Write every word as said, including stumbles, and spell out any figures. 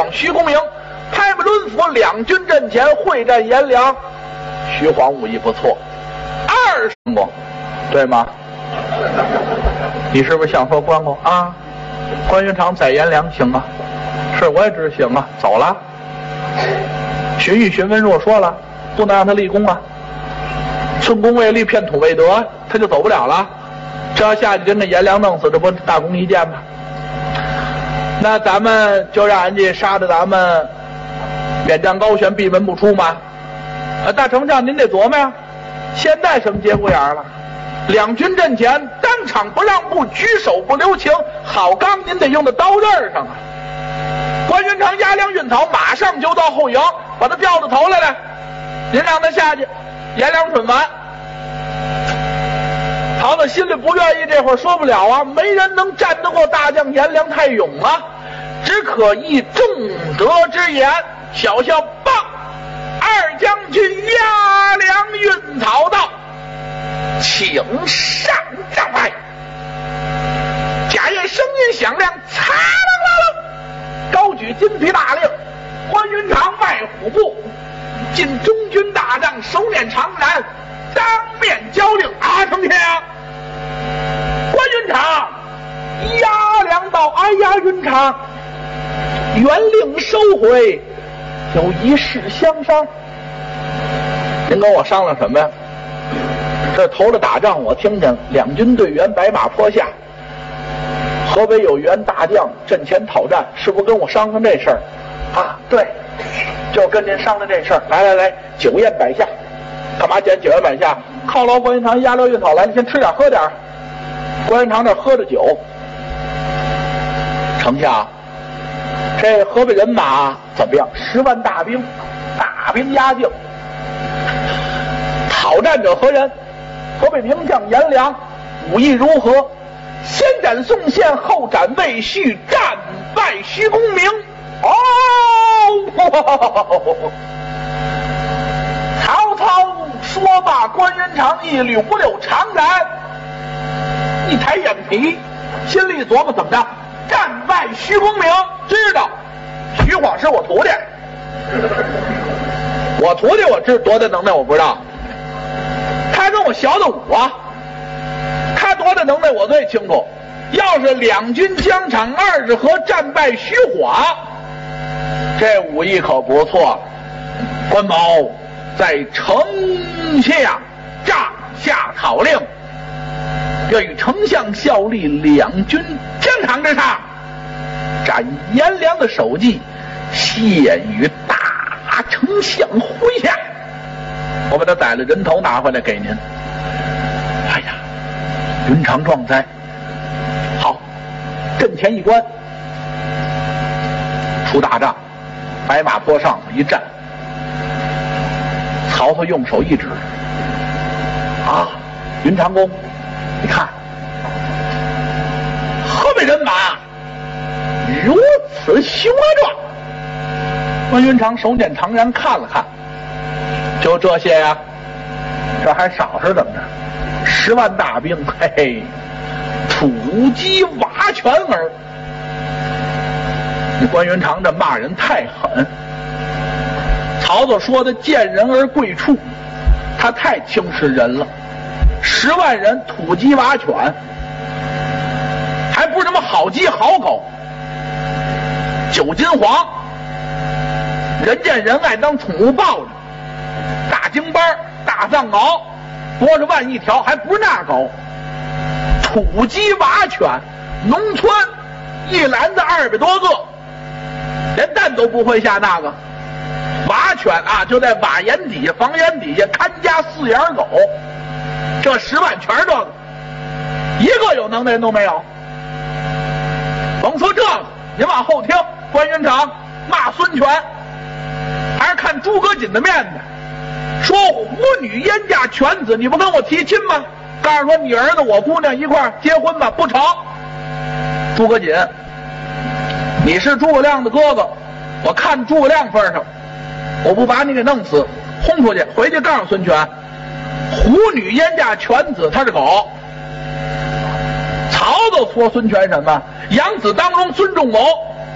徐公明，拍马抡斧，两军阵前会战颜良。徐晃武艺不错，二十过，对吗？你是不是想说关公啊？关云长宰颜良行啊？是，我也知行啊，走了。荀彧、荀文若说了，不能让他立功啊。寸功未立，片土未得，他就走不了了。这要下去跟这颜良弄死，这不大功一件吗？那咱们就让人家杀的咱们免战高悬，闭门不出吗？啊，大丞相您得琢磨呀。现在什么节骨眼了？两军阵前，当场不让步，举手不留情，好钢您得用到刀刃上啊。关云长押粮运草，马上就到后营，把他掉到头来了。您让他下去，颜良准完。曹操心里不愿意，这会儿说不了啊，没人能战得过大将颜良，太勇了，只可以重德之言，小笑棒。二将军押粮运草到，请上帐来。贾燕声音响亮，擦啦啦啦，高举金皮大令，关云长迈虎步进中军大帐，手捻长髯，当面交令啊，丞相啊，关云长押粮到，哎呀，云长，原令收回，有一事相商。您跟我商量什么呀？这头着打仗，我听见两军队员白马坡下，河北有员大将阵前讨战，是不是跟我商量这事儿啊？对，就跟您商量这事儿。来来来，酒宴摆下。干嘛捡酒宴摆下？犒劳关云长押粮运草来，你先吃点喝点。关云长这喝着酒，丞相，这河北人马怎么样？十万大兵，大兵压境。讨战者何人？河北名将颜良，武艺如何？先斩宋宪，后斩魏续，战败徐公明。哦，曹操说罢，关云长一捋不溜长髯，一抬眼皮，心里琢磨怎么着？战败徐公明，知道徐晃是我徒弟，我徒弟我知多大能耐我不知道，他跟我学的武啊，他多大能耐我最清楚。要是两军疆场二十合，战败徐晃，这武艺可不错。关某在丞相帐下讨令，愿与丞相效力，两军疆场之上，斩颜良的首级，献于大丞相麾下。我把他宰了人头拿回来给您。哎呀，云长壮哉！好，阵前一关，出大帐，白马坡上一站，曹操用手一指，啊，云长公，你看，河北人马如此雄壮。关云长手捻长髯看了看，就这些呀、啊，这还少是怎么着？十万大兵，嘿嘿，土鸡瓦全儿。你关云长这骂人太狠。曹操说的见人而贵处，他太轻视人了。十万人土鸡瓦犬，还不是什么好鸡好狗。九金黄，人见人爱，当宠物抱着。大京班、大藏獒，多少万一条，还不是那狗。土鸡瓦犬，农村一篮子二百多个，连蛋都不会下那个。瓦犬啊，就在瓦檐底下、房檐底下看家四眼狗，这十万全是这个，一个有能耐人都没有。甭说这个，您往后听，关云长骂孙权，还是看诸葛瑾的面子，说虎女燕嫁犬子，你不跟我提亲吗？告诉说你儿子我姑娘一块儿结婚吧，不成。诸葛瑾，你是诸葛亮的哥哥，我看诸葛亮份上，我不把你给弄死，轰出去，回去告诉孙权，虎女燕嫁犬子，他是狗。曹操说孙权什么？养子当荣孙仲谋，